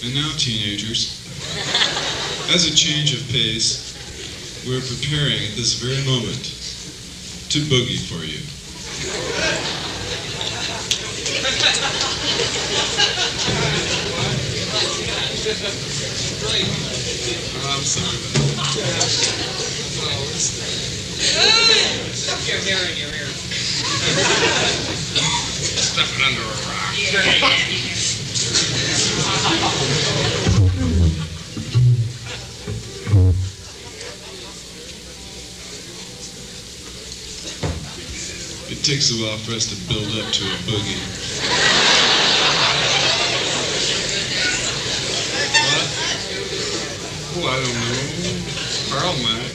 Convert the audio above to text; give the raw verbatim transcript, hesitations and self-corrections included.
And now, teenagers, as a change of pace, we're preparing at this very moment to boogie for you. Oh, I'm sorry about that. Your hair in your ear. Stuff it under a rock. It takes a while for us to build up to a boogie. What? Oh, I don't know. Carl might.